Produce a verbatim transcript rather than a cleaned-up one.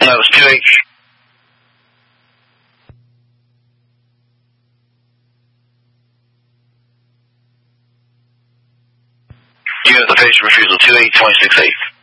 That was two H. Unit the face refusal two eight twenty-six eight.